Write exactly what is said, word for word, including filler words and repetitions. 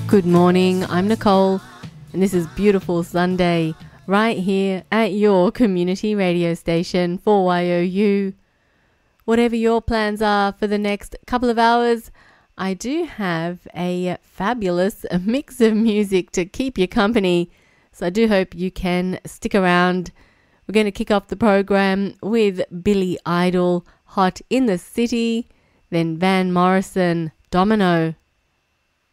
Good morning, I'm Nicole, and this is Beautiful Sunday right here at your community radio station for Y O U. Whatever your plans are for the next couple of hours, I do have a fabulous mix of music to keep you company, so I do hope you can stick around. We're going to kick off the program with Billy Idol, Hot in the City, then Van Morrison, Domino.